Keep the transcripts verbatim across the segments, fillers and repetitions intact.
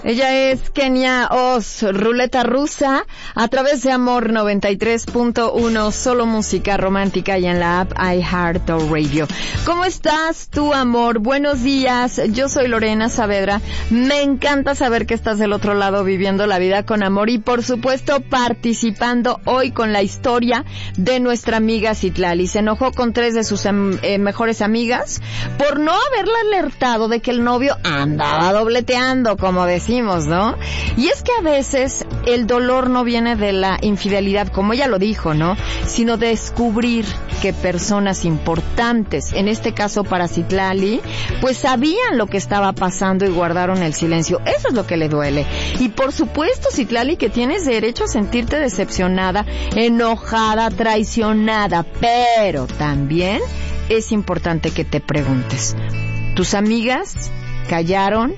Ella es Kenia Oz, Ruleta Rusa, a través de Amor noventa y tres punto uno, solo música romántica y en la app iHeartRadio. ¿Cómo estás tú, amor? Buenos días, yo soy Lorena Saavedra. Me encanta saber que estás del otro lado viviendo la vida con amor y, por supuesto, participando hoy con la historia de nuestra amiga Citlali. Se enojó con tres de sus eh, mejores amigas por no haberla alertado de que el novio andaba dobleteando, como decía. ¿No? Y es que a veces el dolor no viene de la infidelidad, como ella lo dijo, ¿no? Sino de descubrir que personas importantes, en este caso para Citlali, pues sabían lo que estaba pasando y guardaron el silencio. Eso es lo que le duele. Y por supuesto, Citlali, que tienes derecho a sentirte decepcionada, enojada, traicionada, pero también es importante que te preguntes, ¿tus amigas callaron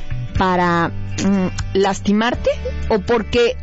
para mm, lastimarte o porque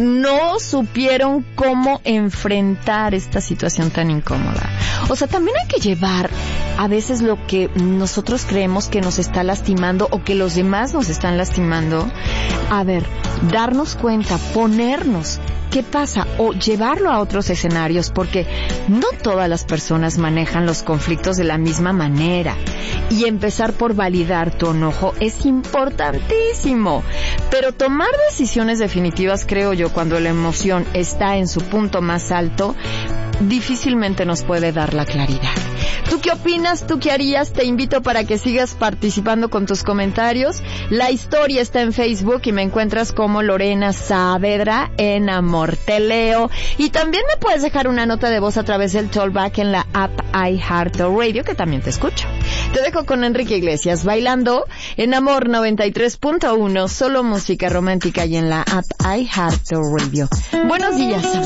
no supieron cómo enfrentar esta situación tan incómoda? O sea, también hay que llevar a veces lo que nosotros creemos que nos está lastimando o que los demás nos están lastimando. A ver, darnos cuenta, ponernos qué pasa o llevarlo a otros escenarios, porque no todas las personas manejan los conflictos de la misma manera. Y empezar por validar tu enojo es importantísimo. Pero tomar decisiones definitivas, creo yo, cuando la emoción está en su punto más alto, difícilmente nos puede dar la claridad. ¿Tú qué opinas? ¿Tú qué harías? Te invito para que sigas participando con tus comentarios. La historia está en Facebook y me encuentras como Lorena Saavedra en Amor. Te leo. Y también me puedes dejar una nota de voz a través del Tollback en la app iHeartRadio, que también te escucho. Te dejo con Enrique Iglesias bailando en Amor noventa y tres punto uno, solo música romántica y en la app iHeartRadio. Buenos días.